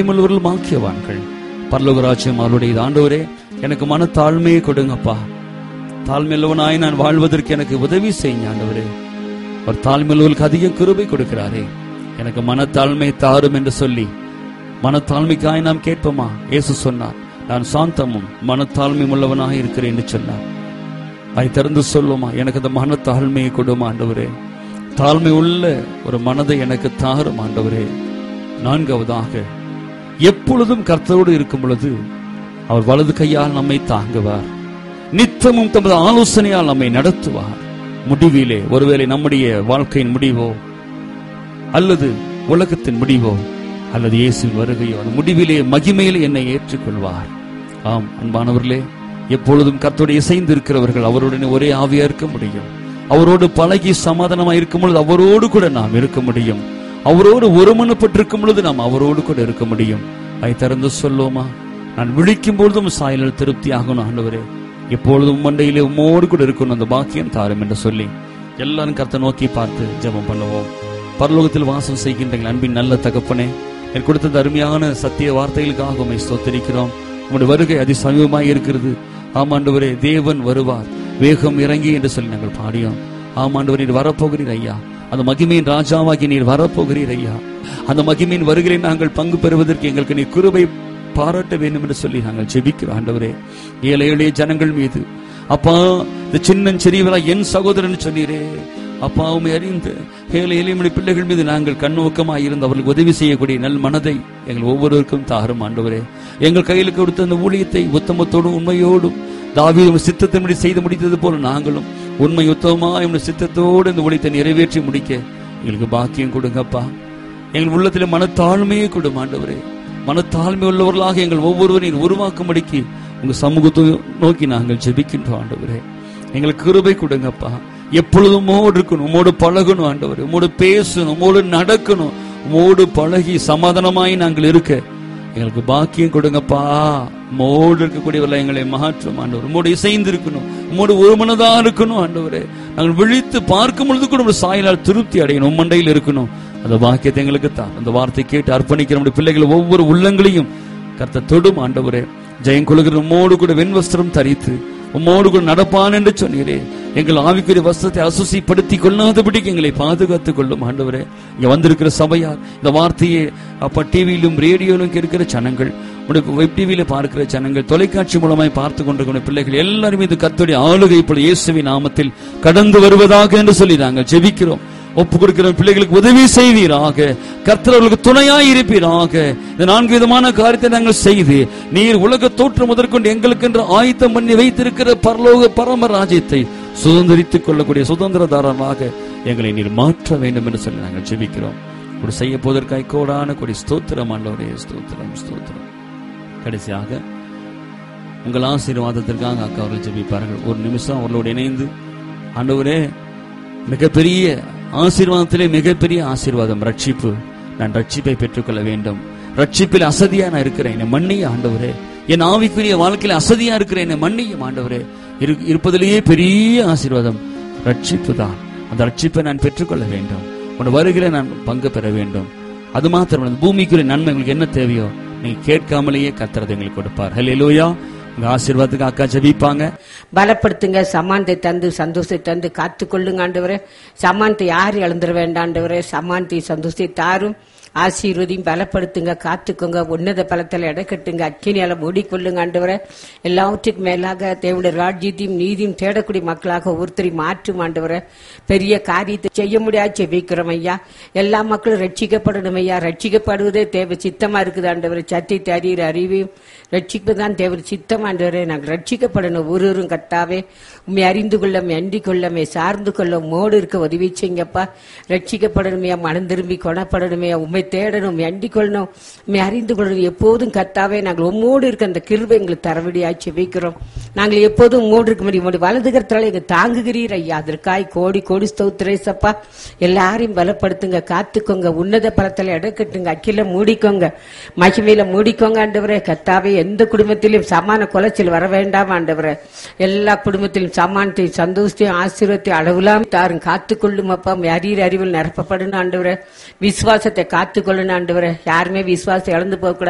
பயமுள்ளவர்கள் பாக்கியவான்கள், பரலோக ராஜ்யம் அவருடைய. ஆண்டவரே, எனக்கு மனத்தாழ்மையை கொடுங்கப்பா. தாழ்மையுள்ளவனாய் நான் வாழ்வதற்கு எனக்கு உதவி செய்யுங்க ஆண்டவரே. அவர் தாழ்மையுள்ளவர்களுக்கு அதிக கிருபை கொடுக்கிறாரே. எனக்கு மனத்தாழ்மை தாரும் என்று சொல்லி மனத்தாழ்மைக்காய் நாம் கேட்போமா? இயேசு சொன்னார், நான் சாந்தமும் மனத்தாழ்மையும் உள்ளவனாக இருக்கிறேன் என்று சொன்னார். அதை திறந்து சொல்லுமா, எனக்கு அந்த மனத்தாழ்மையை கொடுமா ஆண்டவரே. தாழ்மை உள்ள ஒரு மனதை எனக்கு தாரும் ஆண்டவரே. நான்காவதாக, எப்பொழுதும் கர்த்தரோடு இருக்கும் பொழுது அவர் வலது கையால் நம்மை தாங்குவார், நித்தமும் தமது ஆலோசனையால் நம்மை நடத்துவார். முடிவிலே ஒருவேளை நம்முடைய வாழ்க்கையின் முடிவோ அல்லது உலகத்தின் முடிவோ அல்லது இயேசுவின் வருகையோ, அந்த முடிவிலே மகிமையிலே என்னை ஏற்றுக்கொள்வார். ஆம் அன்பானவர்களே, எப்பொழுதும் கர்த்தரோடு இசைந்து இருக்கிறவர்கள் அவருடன் ஒரே ஆவியா இருக்க முடியும். அவரோடு பழகி சமாதானமாக இருக்கும் பொழுது அவரோடு கூட நாம் இருக்க முடியும். அவரோடு ஒருமனப்பட்டிருக்கும் பொழுது நாம் அவரோடு கூட இருக்க முடியும். அதை திறந்து சொல்லுவோமா? நான் விழிக்கும் பொழுதும் சாயலில் திருப்தி ஆகணும் ஆண்டவரே, எப்பொழுதும் மண்டையிலே உம்மோடு கூட இருக்கணும், அந்த பாக்கியம் தாரும் என்று சொல்லி எல்லாரும் கர்த்தரை நோக்கி பார்த்து ஜெபம் பண்ணுவோம். பரலோகத்தில் வாசம் செய்கின்ற அன்பின் நல்ல தகப்பனே, எனக்கு கொடுத்த அருமையான சத்திய வார்த்தைகளுக்காக உம்மை ஸ்தோத்திரிக்கிறோம். உம்முடைய வருகை அதிசமீபமாய் இருக்கிறது. ஆமாண்டவரே, தேவன் வருவார், வேகம் இறங்கி என்று சொல்லி நாங்கள் பாடியோம். ஆமாண்டவர், நீர் வரப்போகிறீர் ஐயா. அந்த மகிமையின் ராஜாவாகி நீர் வரப்போகிறீர் ஐயா. அந்த மகிமையின் வருகிறே நாங்கள் பங்கு பெறுவதற்கு எங்களுக்கு நீர் கிருபை பாராட்ட வேண்டும் என்று சொல்லி நாங்கள் ஜெபிக்கிறோம் ஆண்டவரே. ஏழை எளிய ஜனங்கள் மீது அப்பா, இந்த சின்னஞ்சிறியவரா என் சகோதரன் சொன்னீரே அப்பா, உம்மை அறிந்து ஏழை எளிய பிள்ளைகள் மீது நாங்கள் கண்ணோக்கமாக இருந்து அவர்களுக்கு உதவி செய்யக்கூடிய நல் மனதை எங்கள் ஒவ்வொருவருக்கும் தாரும் ஆண்டவரே. எங்கள் கையில் கொடுத்த அந்த ஊழியத்தை உத்தமத்தோடும் உண்மையோடும் தாவீது சித்தத்தின்படி செய்து முடித்தது போல நாங்களும் உண்மை உத்தமமாக சித்தத்தோடு இந்த ஊழியத்தை நிறைவேற்றி முடிக்க எங்களுக்கு பாக்கியம் கொடுங்கப்பா. எங்கள் உள்ளத்தில் மனத்தாழ்மையை கொடும் ஆண்டவரே. மனத்தாழ்மை உள்ளவர்களாக எங்கள் ஒவ்வொருவரையும் உருவாக்கும்படிக்கு உங்க சமூகத்தை நோக்கி நாங்கள் ஜெபிக்கின்றோம் ஆண்டவரே. எங்களுக்கு கிருபை கொடுங்கப்பா. எப்பொழுதும் உம்மோடு இருக்கணும், உம்மோடு பழகணும் ஆண்டவரே, உம்மோடு பேசணும், உம்மோடு நடக்கணும், உம்மோடு பழகி சமாதானமாய் நாங்கள் இருக்க எங்களுக்கு பாக்கியம் கொடுங்கப்பா. உம்மோடு இருக்கக்கூடியவர்களை எங்களை மாற்றும் ஆண்டவர். உம்மோடு இசைந்து இருக்கணும், உம்மோடு ஒரு மனதா இருக்கணும் ஆண்டவரே. நாங்கள் விழித்து பார்க்கும் பொழுது கூட சாயலால் திருப்தி அடையணும், உம்மண்டையில் இருக்கணும். அந்த பாக்கியத்தை எங்களுக்கு தான். அந்த வார்த்தை கேட்டு அர்ப்பணிக்கிற நம்முடைய பிள்ளைகள் ஒவ்வொரு உள்ளங்களையும் கர்த்தர் தொடும் ஆண்டவரே. ஜெயம் கொள்கிற உம்மோடு கூட வெண்வஸ்திரம் தரித்து உம்மோடு கூட நடப்பான் என்று சொன்னீரே. எங்கள் ஆவிக்குரிய வஸ்திரத்தை அசுசிப்படுத்தி கொள்ளாதபடிக்கு எங்களை பாதுகாத்துக் கொள்ளும் ஆண்டவரே. இங்க வந்திருக்கிற சபையார் இந்த வார்த்தையை அப்ப டிவியிலும் ரேடியோலும் கேட்கிற ஜனங்கள், வெப் டிவியில பார்க்கிற ஜனங்கள், தொலைக்காட்சி மூலமாய் பார்த்து கொண்டிருக்கிற பிள்ளைகள் எல்லாருமே இந்த கர்த்தருடைய ஆளுகை இப்பொழுது இயேசுவின் நாமத்தில் கடந்து வருவதாக என்று சொல்லி நாங்கள் ஜெபிக்கிறோம். ஒப்பு கொடுக்கிற பிள்ளைகளுக்கு உதவி செய்வீராக. கர்த்தர் அவர்களுக்கு துணையாய் இருப்பீராக. இந்த 4 விதமான காரியத்தை நாங்கள் செய்து நீர் உலக தோற்றம் முதற்கொண்டு எங்களுக்கு என்று ஆயத்தம் பண்ணி வைத்திருக்கிற பரலோக பரம ராஜ்யத்தை சுதந்திரித்துக் கொள்ளக்கூடிய சுதந்திரதாரமாக எங்களை நீர் மாற்ற வேண்டும் என்று சொல்லி நாங்கள் ஜெபிக்கிறோம். ஒரு செய்ய போவதற்காய் கோடான கொடி ஸ்தோத்திரம் ஆண்டவரே, ஸ்தோத்திரம் ஸ்தோத்திரம். கடைசியாக உங்கள் ஆசீர்வாதத்திற்காக அக்கா அவர்கள் ஜெபிப்பார்கள். ஒரு நிமிஷம் அவர்களோடு இணைந்து, ஆண்டவரே, மிகப்பெரிய ஆசீர்வாதத்திலே மிகப்பெரிய ஆசீர்வாதம் ரட்சிப்பு. நான் ரட்சிப்பை பெற்றுக்கொள்ள வேண்டும். ரட்சிப்பில் அசதியா நான் இருக்கிறேன், என்னை மன்னிய ஆண்டவரே. என் ஆவிக்குரிய வாழ்க்கையில் அசதியா இருக்கிறேன், என்னை மன்னியும் ஆண்டவரே. இருப்பதிலேயே பெரிய ஆசீர்வாதம் ரட்சிப்பு தான். அந்த ரட்சிப்பை நான் பெற்றுக்கொள்ள வேண்டும். உன் வருகிற நான் பங்கு பெற வேண்டும். அது மாத்திரம் பூமிக்குரிய நன்மை உங்களுக்கு என்ன தேவையோ நீங்க கேட்காமலேயே கர்த்தர் எங்களுக்கு கொடுப்பார். ஹல்லேலூயா. உங்க ஆசீர்வாதத்துக்கு அக்கா ஜெபிப்பாங்க. பலப்படுத்துங்க, சமானத்தை தந்து சந்தோஷத்தை தந்து காத்துக்கொள்ளுங்க ஆண்டவரே. சமானத்தை யாரும் இழந்துட வேண்டாண்டவரே. சமானத்தை சந்தோஷத்தை தாரும், ஆசீர்வதியும் பலப்படுத்துங்க, காத்துக்கோங்க. உன்னத பலத்தில் இடக்கட்டுங்க, அக்கினியால மூடிக்கொள்ளுங்க ஆண்டவரே. எல்லாவற்றுக்கும் மேலாக தேவனுடைய ராஜ்யத்தையும் நீதியும் தேடக்கூடிய மக்களாக ஒவ்வொருத்தரையும் மாற்றும் ஆண்டவரே. பெரிய காரியத்தை செய்ய முடியாது ஜெபிக்கிறோம் ஐயா. எல்லா மக்களும் ரட்சிக்கப்படணும் ஐயா. ரட்சிக்கப்படுவதே தேவ சித்தமா இருக்குது ஆண்டவரே. சத்தியத்தை அறிகிற அறிவையும் ரட்சிப்புதான் தேவ சித்தம் ஆண்டவரே. நாங்கள் ரட்சிக்கப்படணும். ஒருவரும் கர்த்தாவே உண்மை அறிந்து கொள்ள, அண்டிக் கொள்ள, சார்ந்து கொள்ள, மோடு இருக்க உதவி செய்யுங்கப்பா. ரட்சிக்கப்படணுமையா, மனம் திரும்பி கொணப்படணுமையா, உண்மை தேடணும், அண்டிக் கொள்ளணும், உண்மை அறிந்து கொள்ளணும். எப்போதும் கர்த்தாவே நாங்கள் உம்மோடு இருக்க அந்த கிருபை எங்களுக்கு தரவடியாய் செபிக்கிறோம். நாங்கள் எப்போதும் உம்மோடு இருக்க முடியும். வலது கரத்தால எங்க தாங்குகிறீர் ஐயா. அதற்காய் கோடி கோடி ஸ்தோத்திரேசப்பா. எல்லாரையும் பலப்படுத்துங்க, காத்துக்கோங்க. உன்னத பலத்தில் இடக்கட்டுங்க, அக்கில மூடிக்கோங்க, மகிமையில மூடிக்கோங்க ஆண்டவரே. கர்த்தாவே எந்த குடும்பத்திலும் சமான குலைச்சல் வர வேண்டாம் ஆண்டவரே. எல்லா குடும்பத்திலும் சமானத்தை சந்தோஷத்தையும் ஆசீர்வாதத்தை அளவுலாம் தாரும். காத்துக்கொள்ளும் அப்பா. அறிவில் நிரப்பப்படணும் ஆண்டவரே. விசுவாசத்தை காத்துக்கொள்ளணும் ஆண்டவரே. யாருமே விசுவாசத்தை இழந்து போக கூடாது.